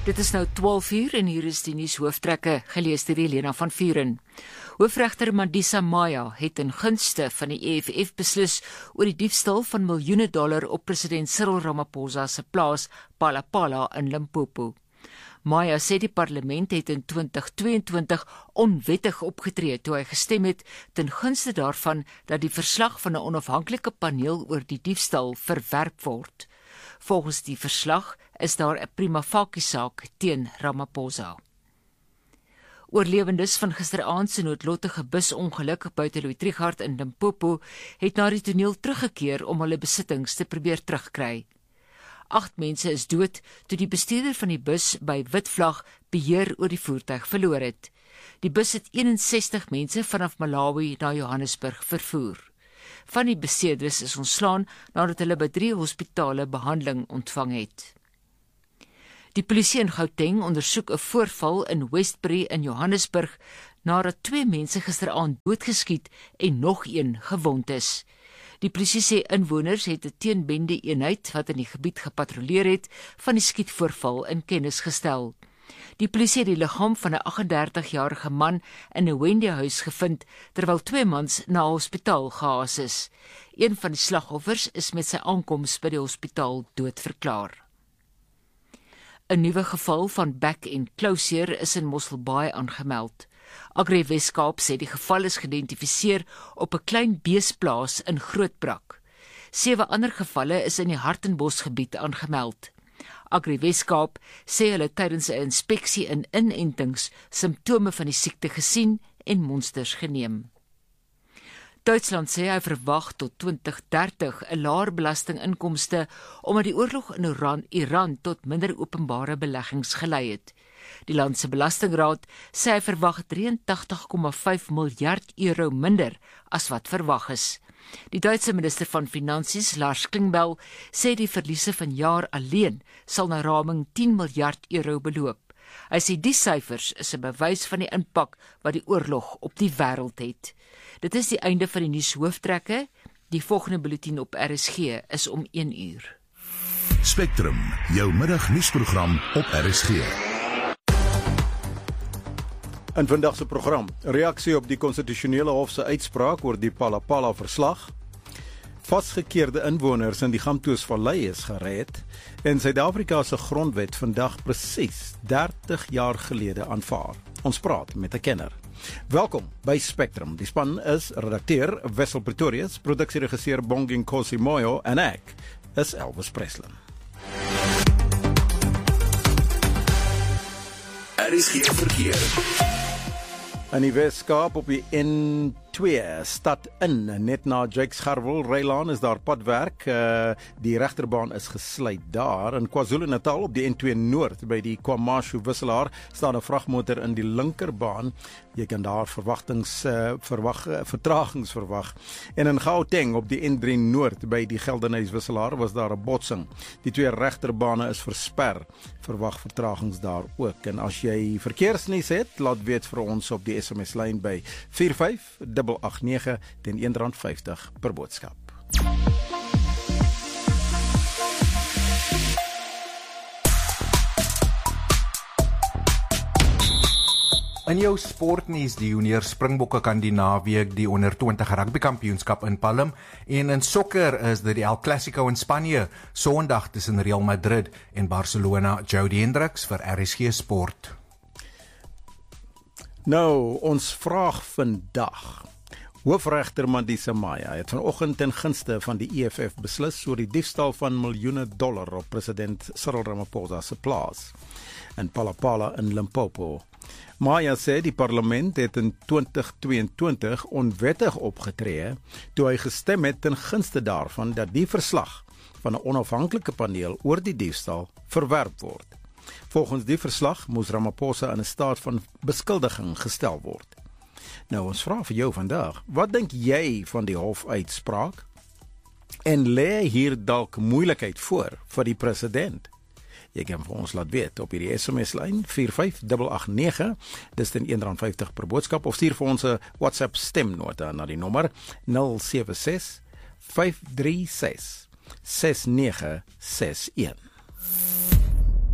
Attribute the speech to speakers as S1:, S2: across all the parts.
S1: Dit is nou 12 uur en hier is die nuushooftrekke, gelees deur Helena van Vuren. Hoofregter Mandisa Maya het in gunste van die EFF beslis oor die diefstal van miljoene dollar op president Cyril Ramaphosa se plaas Palapala in Limpopo. Maya sê die parlement het in 2022 onwettig opgetree toe hy gestem het ten gunste daarvan dat die verslag van 'n onafhanklike paneel oor die diefstal verwerp word. Volgens die verslag is daar 'n prima facie saak teen Ramaphosa. Oorlewendes van gisteraand se noodlottige busongeluk buite Louis Trichardt in Limpopo het na die toneel teruggekeer om hulle besittings te probeer terugkry. 8 mense is dood toe die bestuurder van die bus by Witvlag beheer oor die voertuig verloor het. Die bus het 61 mense vanaf Malawi na Johannesburg vervoer. Van die beseerdes is ontslaan nadat hulle by 3 hospitale behandeling ontvang het. Die polisie in Gauteng ondersoek 'n voorval in Westbury in Johannesburg nadat 2 mense gisteraand doodgeskiet en nog een gewond is. Die polisie sê inwoners het 'n teenbende eenheid wat in die gebied gepatrolleer het van die skietvoorval in kennis gestel. Die polisie het die liggaam van 'n 38-jarige man in 'n Wendy-huis gevind terwyl 2 mans na 'n hospitaal gehaas is. Een van die slagoffers is met sy aankoms by die hospitaal doodverklaar. 'n Nuwe geval van back and closure is in Mosselbaai aangemeld. Agri Weskaap sê die geval is geïdentifiseer op 'n klein beesplaas in Grootbrak. 7 ander gevalle is in die Hartenbosgebied aangemeld. Agri Weskaap sê hulle tydens 'n inspeksie in inentings simptome van die siekte gesien en monsters geneem. Duitsland sê hy verwag tot 2030 'n laer belastinginkomste omdat die oorlog in Iran tot minder openbare beleggings gelei het. Die land se belastingraad sê hy verwag 83,5 miljard euro minder as wat verwag is. Die Duitse minister van Finansies, Lars Klingbeil, sê die verliese van jaar alleen sal na raming 10 miljard euro beloop. Hy sê die syfers is 'n bewys van die impak wat die oorlog op die wêreld het. Dit is die einde van die nuushooftrekke. Die volgende bulletin op RSG is om 1 uur.
S2: Spectrum, jou middagnuusprogram op RSG.
S3: In vandag se program, reaksie op die konstitusionele hof se uitspraak oor die Palapala verslag. Vasgekeerde inwoners in die Gamtoos-vallei is gered en Suid-Afrika se grondwet vandag presies 30 jaar gelede aanvaar. Ons praat met 'n kenner. Welkom by Spectrum. Die span is redakteur Wessel Pretorius, produksieregisseur Bonging Kosi Moyo en ek is Elvis Preslin.
S2: RSG verkeer.
S3: In die Weskaap op die N2 stad in, net na Jakes Gerwel Rylaan is daar padwerk. Die regterbaan is gesluit daar. In KwaZulu-Natal op die N2 Noord by die KwaMashu wisselaar staan 'n vragmotor in die linkerbaan. Jy kan daar vertragings verwag. En in Gauteng op die N3 Noord by die Geldenhuys wisselaar was daar 'n botsing. Die 2 regterbane is versper. Verwag vertragings daar ook. En as jy verkeersnuus het, laat weet vir ons op die SMS-lyn by 45889 teen R1.50 per boodskap.
S4: In jou sportnuus, die junior Springbokke kan die naweek die onder 20 rugbykampioenskap inpalm en in sokker is dit die El Clasico in Spanje, Sondag tussen Real Madrid en Barcelona. Jody Hendricks vir RSG Sport.
S3: Nou, ons vraag vandag. Hoofregter Mandisa Maya het vanoggend ten gunste van die EFF beslis oor die diefstal van miljoene dollar op president Cyril Ramaphosa se plaas in Palapala in Limpopo. Maya sê die parlement het in 2022 onwettig opgetree toe hy gestem het ten gunste daarvan dat die verslag van 'n onafhanklike paneel oor die diefstal verwerp word. Volgens die verslag moes Ramaphosa in 'n staat van beskuldiging gestel word. Nou ons vra vir jou vandag, wat dink jy van die hofuitspraak? En lê hier dalk moeilikheid voor vir die president? Jy kan vir ons laat weet op hierdie SMS-lyn 45889, dis teen R1.50 per boodskap, of stuur vir ons 'n WhatsApp stemnota na die nommer 076 536 6961.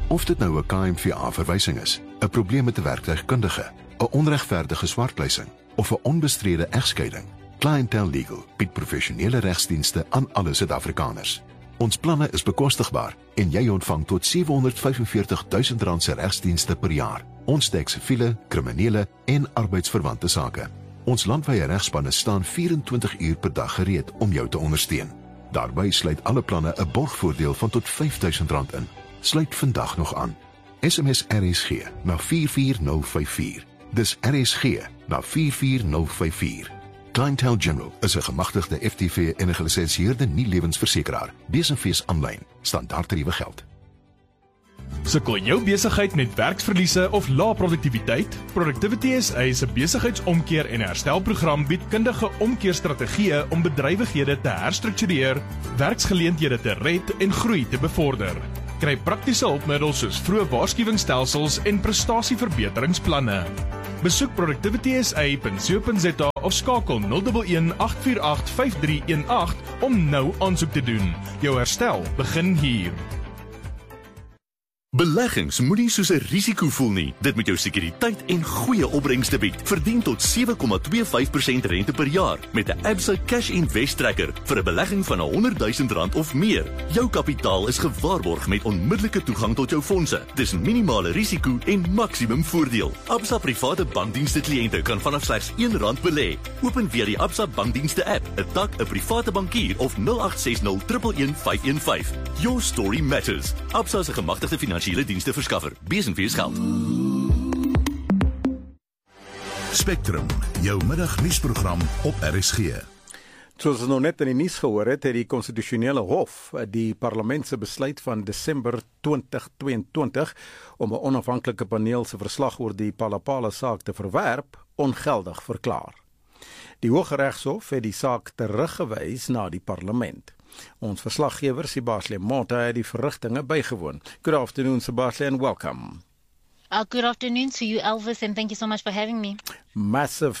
S5: Of dit nou 'n KMVA-verwysing is, 'n probleem met 'n werktuigkundige, 'n onregverdige swartpleising of 'n onbestrede egskeiding, Clientele Legal bied professionele regsdienste aan alle Suid-Afrikaners. Ons planne is bekostigbaar en jy ontvang tot R745.000 se regsdienste per jaar. Ons dek siviele, kriminele en arbeidsverwante sake. Ons landwyse regspanne staan 24 uur per dag gereed om jou te ondersteun. Daarby sluit alle planne 'n borgvoordeel van tot R5.000 in. Sluit vandag nog aan. SMS RSG na 44054. Dis RSG na 44054. Clientele General is 'n gemagtigde FTV en 'n gelisensieerde nie-lewensversekeraar. Besenfees aanlyn. Standaardtariewe geld.
S6: Sukkel jou besigheid met werksverliese of lae produktiwiteit? Productivity SA se besigheidsomkeer en herstelprogram bied kundige omkeerstrategieë om bedrywighede te herstruktureer, werksgeleenthede te red en groei te bevorder. Kry praktiese hulpmiddels soos vroeë waarskuwingsstelsels en prestasieverbeteringsplanne. Besoek productivitysa.co.za of skakel 011 848 5318 om nou aansoek te doen. Jou herstel begin hier.
S7: Beleggings moenie soos 'n risiko voel nie. Dit moet jou sekuriteit en goeie opbrengste bied. Verdien tot 7,25% rente per jaar met 'n Absa Cash Invest Tracker vir 'n belegging van R100,000 of meer. Jou kapitaal is gewaarborg met onmiddellike toegang tot jou fondse. Dis minimale risiko en maksimum voordeel. Absa private bankdienste kliënte kan vanaf slegs R1 belê. Open via die Absa bankdienste app, 'n tak, 'n private bankier of 0860 115 515. Your story matters. Absa se gemagtigde finansiële dienste verskaffer. Besenfees geld.
S2: Spectrum, jou middagnuusprogram op RSG.
S3: Soos ons nou net in die nuus gehoor het die konstitusionele hof die parlement se besluit van Desember 2022 om 'n onafhanklike paneel se verslag oor die Palapala saak te verwerp, ongeldig verklaar. Die Hooggeregshof het die saak teruggewys na die parlement. Ons verslaggewer Sebastian Mota het die verrigtinge bygewoon. Good afternoon, Sebastian, welcome.
S8: Good afternoon to you, Elvis, and thank you so much for having me.
S3: Massive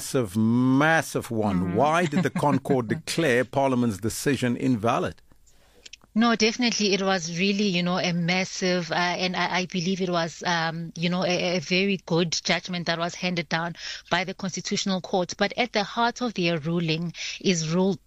S3: one. Why did the Concord declare Parliament's decision invalid?
S8: No, definitely it was really, a massive, and I believe it was, a very good judgment that was handed down by the Constitutional Court. But at the heart of their ruling is Rule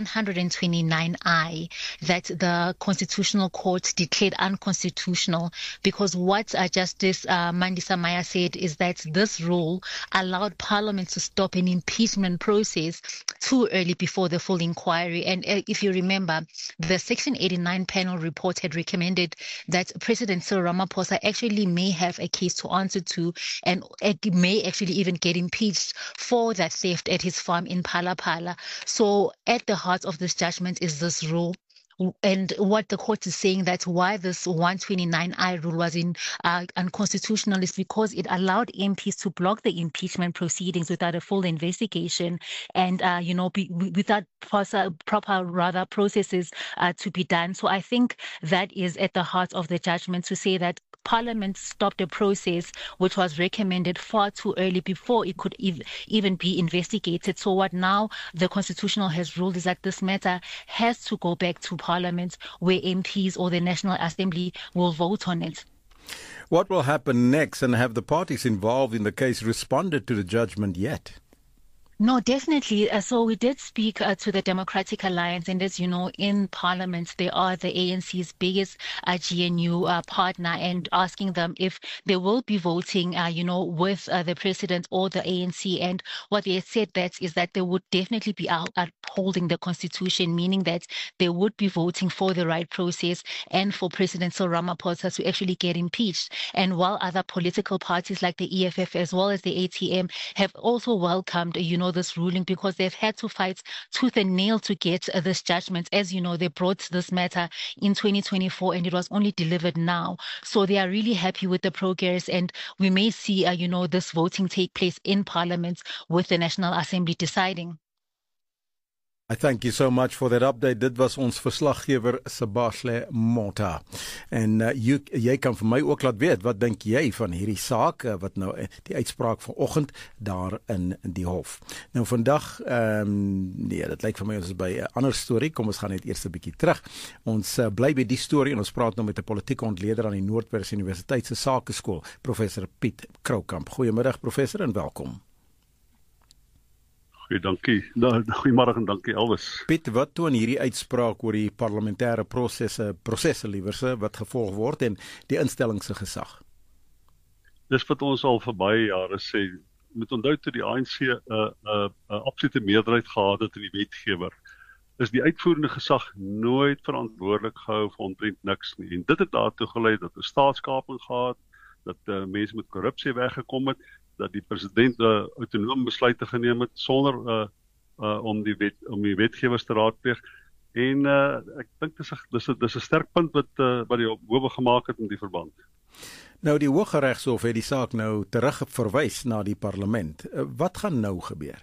S8: 129I, that the Constitutional Court declared unconstitutional, because what Justice Mandisa Maya said is that this rule allowed Parliament to stop an impeachment process too early before the full inquiry. And if you remember, the Section 89 panel report had recommended that President Cyril Ramaphosa actually may have a case to answer to, and may actually even get impeached for that theft at his farm in Palapala. So at the heart of this judgment is this rule. And what the court is saying, that why this 129I rule was unconstitutional is because it allowed MPs to block the impeachment proceedings without a full investigation and, without proper processes to be done. So I think that is at the heart of the judgment, to say that Parliament stopped a process which was recommended far too early before it could even be investigated. So what now the Constitutional has ruled is that this matter has to go back to Parliament, where MPs or the National Assembly will vote on it.
S3: What will happen next, and have the parties involved in the case responded to the judgment yet?
S8: No, definitely. So we did speak to the Democratic Alliance, and as you know, in Parliament, they are the ANC's biggest GNU partner, and asking them if they will be voting, with the president or the ANC. And what they said is that they would definitely be upholding the Constitution, meaning that they would be voting for the right process and for President Cyril Ramaphosa to actually get impeached. And while other political parties like the EFF as well as the ATM have also welcomed, this ruling, because they've had to fight tooth and nail to get this judgment. As you know, they brought this matter in 2024 and it was only delivered now. So they are really happy with the progress, and we may see, this voting take place in Parliament with the National Assembly deciding.
S3: I thank you so much for that update. Dit was ons verslaggewer Sebashle Mota. En jy kan vir my ook laat weet, wat dink jy van hierdie saak, wat nou die uitspraak vanoggend daar in die hof. Nou vandag, nee, dit lyk vir my ons is by 'n ander storie. Kom ons gaan net eers 'n bietjie terug. Ons bly by die storie en ons praat nou met 'n politieke ontleder aan die Noordwes Universiteit se Sakeskool, professor Piet Kroukamp. Goeiemiddag professor en welkom.
S9: Dankie. Goeiemôre en dankie Elvis.
S3: Piet, wat toon hierdie uitspraak oor die parlementêre prosesse liewerse wat gevolg word en die instelling se gesag?
S9: Dis wat ons al vir baie jare sê. Moet onthou toe die ANC 'n absolute meerderheid gehad het in die wetgewer, is die uitvoerende gesag nooit verantwoordelik gehou vir omtrent niks nie. En dit het daartoe gelei dat 'n staatskaping gehad, dat mense met korrupsie weggekom het, dat die president autonoom besluite geneem het sonder om die wetgewers te raadpleeg. En ek dink dis 'n sterk punt wat die howe gemaak het in die verband.
S3: Nou die Hooggeregshof het die saak nou terugverwys na die parlement. Wat gaan nou gebeur?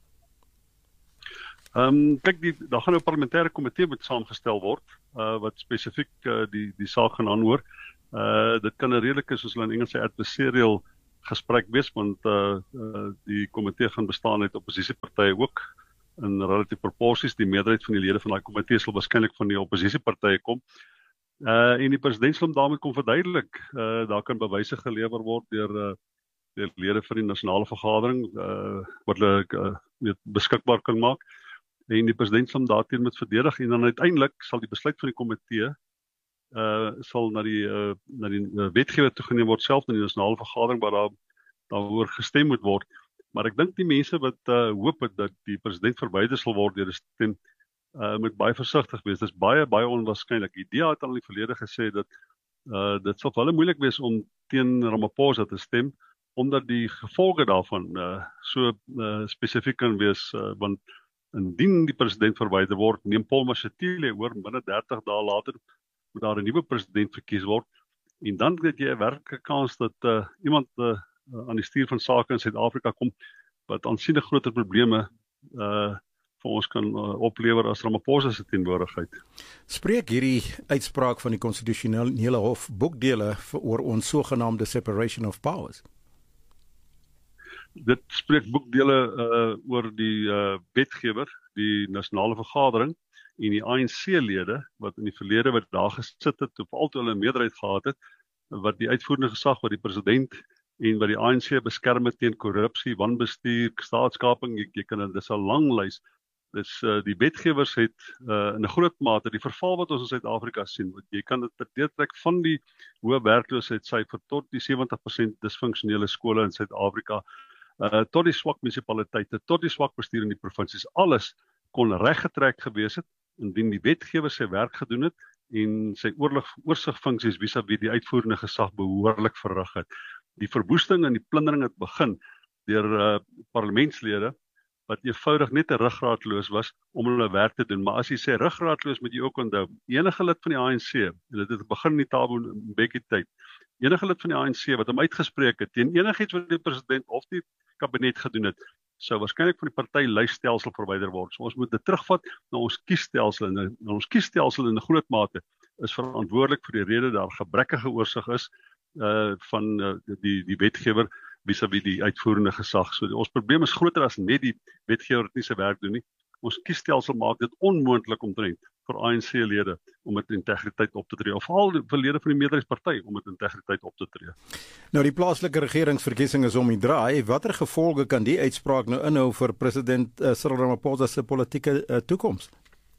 S9: Kyk, daar gaan nou 'n parlementêre komitee met saamgestel word wat spesifiek die saak gaan aanhoor. Dit kan 'n redelike, soos hulle in Engels sê, adversarial gesprek wees, want die komitee gaan bestaan uit oppositiepartye ook in relatief proporsies. Die meerderheid van die lede van daai komitee sal waarskynlik van die oppositiepartye kom. En die president sal daarmee kom verduidelik. Daar kan bewyse gelewer word deur lede van die nasionale vergadering wat hulle beskikbaar kan maak. En die president sal daarteen moet verdedig en dan uiteindelik sal die besluit van die komitee sal na die wetgewer toegeneem word, self na die nasionale vergadering waar daaroor gestem moet word. Maar ek dink die mense wat hoop het dat die president verwyder sal word deur 'n stem, moet baie versigtig wees. Dit is baie onwaarskynlik. Die DA het al in die verlede gesê dat dit sal vir hulle moeilik wees om teen Ramaphosa te stem, omdat die gevolge daarvan so spesifiek kan wees, want indien die president verwyder word, neem Paul Mashatile oor, binne 30 dae later moet daar 'n nuwe president verkies word, en dan het jy 'n werklike kans dat iemand aan die stuur van sake in Suid-Afrika kom, wat aansienlik groter probleme vir ons kan oplewer as Ramaphosa se teenwoordigheid.
S3: Spreek hierdie uitspraak van die konstitusionele hof boekdele oor ons sogenaamde separation of powers?
S9: Dit spreek boekdele oor die wetgewer, die nasionale vergadering, en die ANC-lede, wat in die verlede wat daar gesit het, veral toe hulle 'n meerderheid gehad het, wat die uitvoerende gesag, wat die president en wat die ANC beskerm het teen korrupsie, wanbestuur, staatskaping, jy kan, dis 'n lang lys. Dus die wetgewers het in 'n groot mate die verval wat ons in Suid-Afrika sien, want jy kan dit deurtrek van die hoë werkloosheidssyfer tot die 70% disfunksionele skole in Suid-Afrika, tot die swak munisipaliteite, tot die swak bestuur in die provinsies. Alles kon reggetrek gewees het indien die wetgewer sy werk gedoen het en sy oorsigfunksies vis-à-vis die uitvoerende gesag behoorlik verrig het. Die verwoesting en die plundering het begin deur parlementslede wat eenvoudig net 'n ruggraatloos was om hulle werk te doen. Maar as jy sê ruggraatloos, moet jy ook onthou, enige lid van die ANC, en dit het begin in die Thabo Mbeki tyd, enige lid van die ANC wat hom uitgespreek het teen enigiets wat die president of die kabinet gedoen het, sou waarskynlik van die partylysstelsel verwyder word. So ons moet dit terugvat na ons kiesstelsel, en ons kiesstelsel in 'n groot mate is verantwoordelik vir die rede daar gebrekkige oorsig is van die wetgewer vis-à-vis die uitvoerende gesag. So ons probleem is groter as net die wetgewer wat nie sy werk doen nie. Ons kiesstelsel maak dit onmoontlik omtrent vir ANC-lede om met integriteit op te tree, of al vir lede van die meerderheidsparty om met integriteit op te tree.
S3: Nou die plaaslike regeringsverkiesing is om die draai. Watter gevolge kan die uitspraak nou inhou vir president Cyril Ramaphosa se politieke toekoms?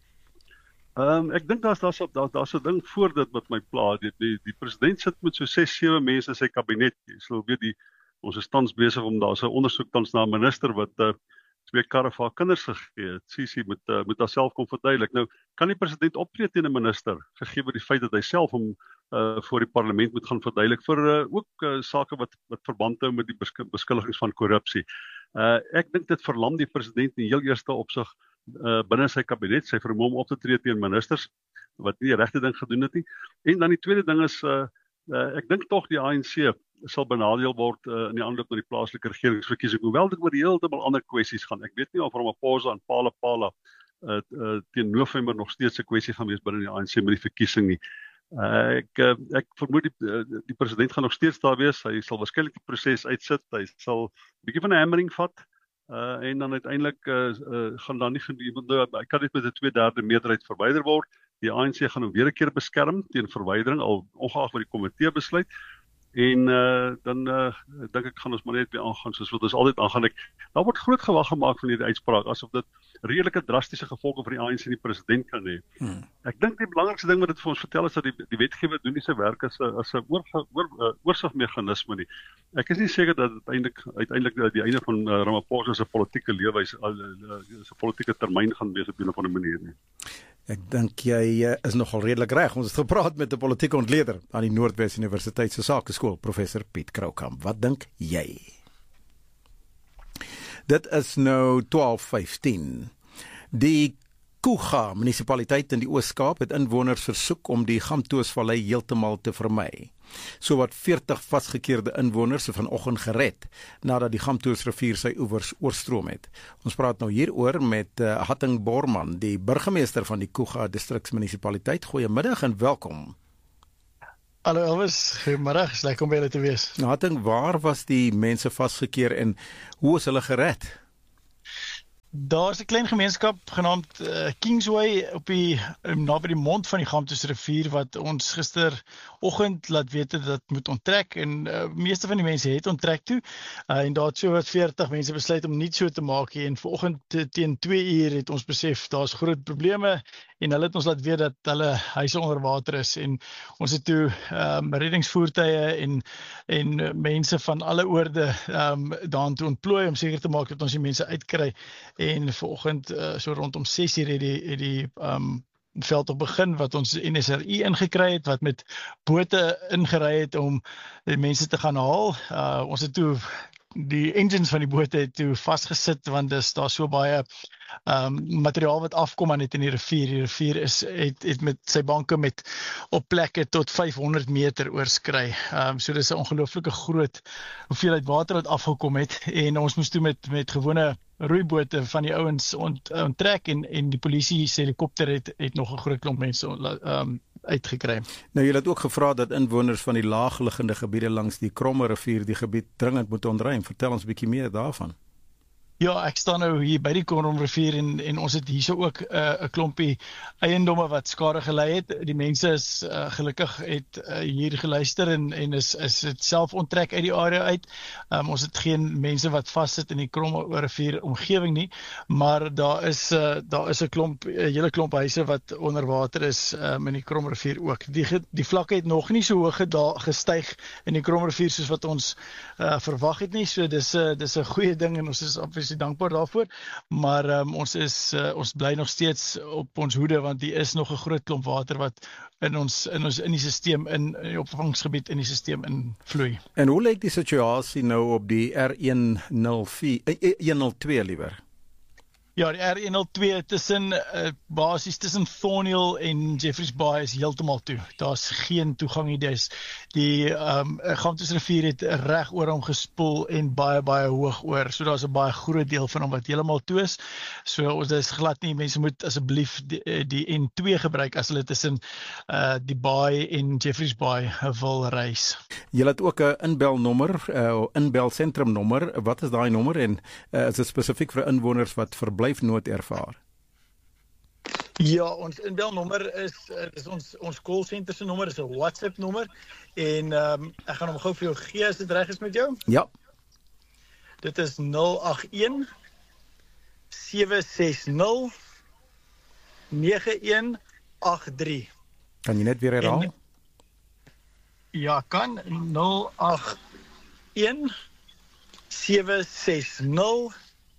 S9: Ek dink daar's 'n ding voor dit wat my pla. Die president sit met so 6-7 mense in sy kabinet. Jy sal weet ons is tans besig om daar's 'n ondersoek tans na 'n minister wat 2 karre vir haar kinders gegee het. Sisi moet haarself kom verduidelik. Nou kan die president optree teen 'n minister, gegee word die feit dat hy self hom voor die parlement moet gaan verduidelik vir ook sake wat verband hou met die beskuldigings van korrupsie. Ek dink dit verlam die president in heel eerste opsig binne sy kabinet, sy vermoë om op te tree teen ministers wat nie die regte ding gedoen het nie. En dan die tweede ding is ek dink tog die ANC sal benadeel word in die aanloop na die plaaslike regeringsverkiesing, hoewel dit oor heeltemal ander kwessies gaan. Ek weet nie of Ramaphosa en Pala teen November nog steeds 'n kwessie gaan wees binne die ANC met die verkiesing nie. Ek vermoed die president gaan nog steeds daar wees. Hy sal waarskynlik die proses uitsit. Hy sal 'n bietjie van 'n hammering vat en dan uiteindelik gaan dan nie hy kan dit met 'n 2/3 meerderheid verwyder word. Die ANC gaan hom weer 'n keer beskerm teen verwydering al ongeag wat die komitee besluit. En dan dink ek gaan ons maar net weer aangaan soos wat ons altyd aangaan. Daar word groot gewag gemaak van hierdie uitspraak asof dit redelike drastiese gevolge vir die ANC en die president kan hê. Ek dink die belangrikste ding wat dit vir ons vertel is dat die wetgewer doen nie sy werk as 'n oorsigmeganisme nie. Ek is nie seker dat uiteindelik die einde van Ramaphosa se politieke lewe is 'n politieke termyn gaan wees op 'n of ander manier nie.
S3: Ek dink jy is nogal redelik reg. Ons het gepraat met 'n politieke ontleder aan die Noordwes Universiteit se Sakeskool, professor Piet Kroukamp. Wat dink jy? Dit is nou 12:15. Die Kuga munisipaliteit in die Oos-Kaap het inwoners versoek om die Gamtoosvallei heeltemal te vermy. Sowat 40 vasgekeerde inwoners is vanoggend gered nadat die Gamtoosrivier sy oewers oorstroom het. Ons praat nou hieroor met Hatting Borman, die burgemeester van die Kuga distriksmunisipaliteit. Goeiemiddag en welkom.
S10: Hallo Elvis, goeiemiddag, is lekker om by julle te wees.
S3: Hatting, waar was die mense vasgekeer en hoe is hulle gered?
S10: Daar is 'n klein gemeenskap genaamd Kingsway op naby die mond van die Gamtoosrivier wat ons gisteroggend laat weet dat moet onttrek en meeste van die mense het onttrek toe en daar het so wat 40 mense besluit om nie so te maak nie en vanoggend teen 2 uur het ons besef daar's groot probleme en hulle het ons laat weet dat hulle huise onder water is en ons het toe reddingsvoertuie en mense van alle oorde daarin toe ontplooi om seker te maak dat ons die mense uitkry. En vanoggend so rondom 6 uur het die veld op begin wat ons NSRI ingekry het wat met bote ingery het om die mense te gaan haal. Ons het toe die engines van die bote het toe vasgesit want daar so baie materiaal wat afkom aan dit in die rivier. Die rivier het met sy banke op plekke tot 500 meter oorskry. So dis 'n ongelooflike groot hoeveelheid water wat afgekom het en ons moes toe met gewone roeibote van die ouens onttrek en die polisie se helikopter het nog 'n groot klomp mense uitgekry.
S3: Nou jy het ook gevra dat inwoners van die laagliggende gebiede langs die Kromme rivier die gebied dringend moet ontruim. Vertel ons 'n bietjie meer daarvan.
S10: Ja, ek staan nou hier by die Kromme rivier en ons het hierso ook 'n klompie eiendomme wat skade gelei het. Die mense is gelukkig het hier geluister en is het self onttrek uit die area uit. Ons het geen mense wat vassit in die Kromme rivier omgewing nie, maar daar is 'n hele klomp huise wat onder water is in die Kromme rivier ook. Die vlakke het nog nie so hoog gestyg in die Kromme rivier soos wat ons verwag het nie. So dis 'n goeie ding en ons is dankbaar daarvoor, maar ons bly nog steeds op ons hoede want die is nog 'n groot klomp water wat in die stelsel in die opvangsgebied in die stelsel invloei.
S3: En hoe lyk die situasie nou op die R102 liewer?
S10: Ja, die R102 basies tussen Thornhill en Jeffreys Bay is heeltemal toe. Daar's geen toegang nie. Die Gamtoosrivier het reg oor hom gespoel en baie hoog oor. So daar's 'n baie groot deel van hom wat heeltemal toe is. So ons is glad nie. Mense moet asseblief die N2 gebruik as hulle tussen die Bay en Jeffreys Bay wil reis.
S3: Jy het ook 'n inbelnommer, inbelsentrumnommer. Wat is daai nommer en is dit spesifiek vir inwoners wat verblyfnood ervaar?
S10: Ja, ons inbelnommer is ons call center se nommer, is 'n WhatsApp nommer en ek gaan hom gou vir jou gee as dit reg is met jou.
S3: Ja.
S10: Dit is 081 760 9183.
S3: Kan jy net weer herhaal?
S10: Ja, kan 081 760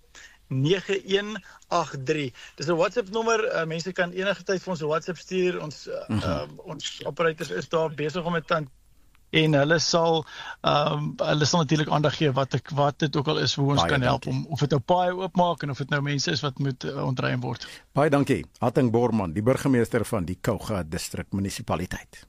S10: 9183. Dis 'n WhatsApp nommer. Mense kan enige tyd vir ons 'n WhatsApp stuur. Ons operators is daar besig om dit en hulle sal natuurlik aandag gee wat dit ook al is hoe ons kan help om of dit nou paaie oopmaak en of dit nou mense is wat moet ontruim word.
S3: Baie dankie. Hatting Borman, die burgemeester van die Kuga distrik munisipaliteit.